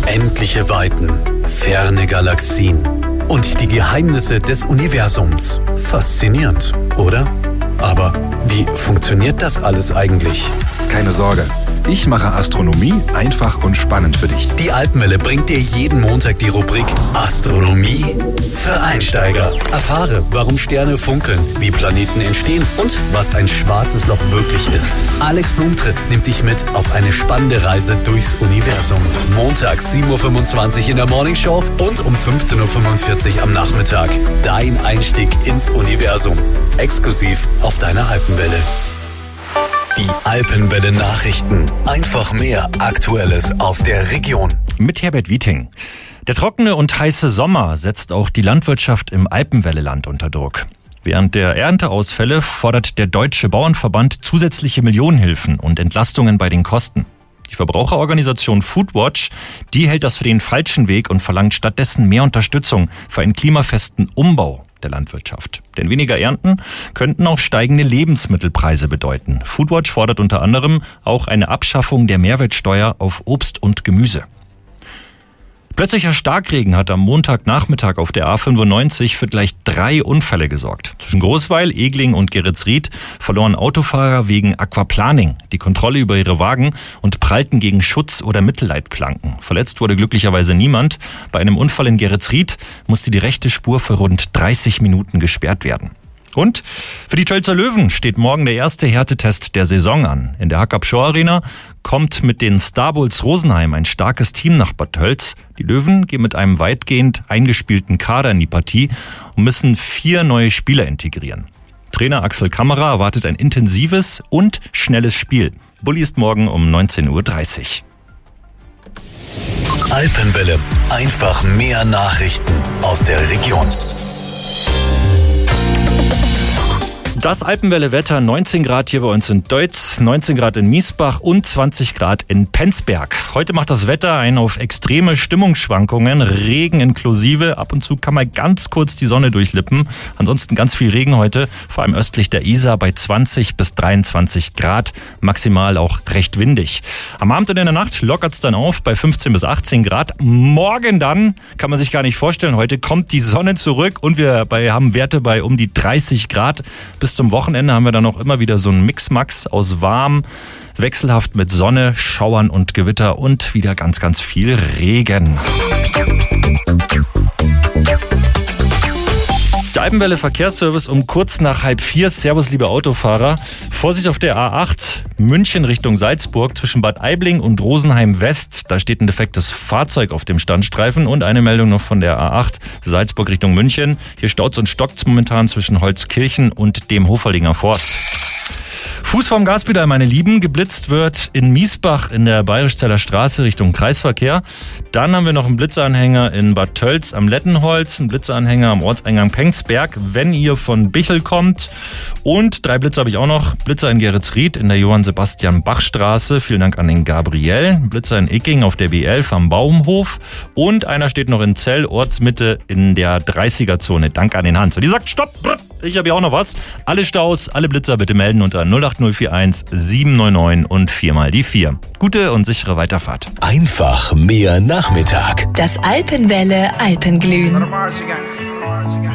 Unendliche Weiten, ferne Galaxien und die Geheimnisse des Universums. Faszinierend, oder? Aber wie funktioniert das alles eigentlich? Keine Sorge, ich mache Astronomie einfach und spannend für dich. Die Alpenwelle bringt dir jeden Montag die Rubrik Astronomie für Einsteiger. Erfahre, warum Sterne funkeln, wie Planeten entstehen und was ein schwarzes Loch wirklich ist. Alex Blumentritt nimmt dich mit auf eine spannende Reise durchs Universum. Montags 7.25 Uhr in der Morningshow und um 15.45 Uhr am Nachmittag. Dein Einstieg ins Universum. Exklusiv auf deiner Alpenwelle. Die Alpenwelle Nachrichten. Einfach mehr Aktuelles aus der Region. Mit Herbert Wieting. Der trockene und heiße Sommer setzt auch die Landwirtschaft im Alpenwelleland unter Druck. Während der Ernteausfälle fordert der Deutsche Bauernverband zusätzliche Millionenhilfen und Entlastungen bei den Kosten. Die Verbraucherorganisation Foodwatch, die hält das für den falschen Weg und verlangt stattdessen mehr Unterstützung für einen klimafesten Umbau der Landwirtschaft. Denn weniger Ernten könnten auch steigende Lebensmittelpreise bedeuten. Foodwatch fordert unter anderem auch eine Abschaffung der Mehrwertsteuer auf Obst und Gemüse. Plötzlicher Starkregen hat am Montagnachmittag auf der A95 für gleich 3 Unfälle gesorgt. Zwischen Großweil, Egling und Geretsried verloren Autofahrer wegen Aquaplaning die Kontrolle über ihre Wagen und prallten gegen Schutz- oder Mittelleitplanken. Verletzt wurde glücklicherweise niemand. Bei einem Unfall in Geretsried musste die rechte Spur für rund 30 Minuten gesperrt werden. Und für die Tölzer Löwen steht morgen der erste Härtetest der Saison an. In der Hackab-Schor Arena kommt mit den Star Bulls Rosenheim ein starkes Team nach Bad Tölz. Die Löwen gehen mit einem weitgehend eingespielten Kader in die Partie und müssen 4 neue Spieler integrieren. Trainer Axel Kammerer erwartet ein intensives und schnelles Spiel. Bulli ist morgen um 19.30 Uhr. Alpenwelle. Einfach mehr Nachrichten aus der Region. Das Alpenwelle-Wetter, 19 Grad hier bei uns in Deutz, 19 Grad in Miesbach und 20 Grad in Penzberg. Heute macht das Wetter einen auf extreme Stimmungsschwankungen, Regen inklusive. Ab und zu kann mal ganz kurz die Sonne durchlippen. Ansonsten ganz viel Regen heute, vor allem östlich der Isar bei 20 bis 23 Grad, maximal auch recht windig. Am Abend und in der Nacht lockert es dann auf bei 15 bis 18 Grad. Morgen dann, kann man sich gar nicht vorstellen, heute kommt die Sonne zurück und wir haben Werte bei um die 30 Grad. Bis zum Wochenende haben wir dann auch immer wieder so einen Mix-Max aus warm, wechselhaft mit Sonne, Schauern und Gewitter und wieder ganz, ganz viel Regen. Der Alpenwelle Verkehrsservice um kurz nach 3:30. Servus, liebe Autofahrer. Vorsicht auf der A8 München Richtung Salzburg zwischen Bad Aibling und Rosenheim West. Da steht ein defektes Fahrzeug auf dem Standstreifen. Und eine Meldung noch von der A8 Salzburg Richtung München. Hier staut's und stockt's momentan zwischen Holzkirchen und dem Hoferlinger Forst. Fuß vom Gaspedal, meine Lieben. Geblitzt wird in Miesbach in der Bayerischzeller Straße Richtung Kreisverkehr. Dann haben wir noch einen Blitzanhänger in Bad Tölz am Lettenholz, einen Blitzanhänger am Ortseingang Penzberg, wenn ihr von Bichel kommt. Und 3 Blitzer habe ich auch noch. Blitzer in Geretsried in der Johann-Sebastian-Bach-Straße. Vielen Dank an den Gabriel. Blitzer in Icking auf der B11 am Baumhof. Und einer steht noch in Zell, Ortsmitte in der 30er-Zone. Danke an den Hans. Und die sagt, stopp! Ich habe hier auch noch was. Alle Staus, alle Blitzer bitte melden unter 08041 799 und 4 mal die 4. Gute und sichere Weiterfahrt. Einfach mehr Nachmittag. Das Alpenwelle Alpenglühen.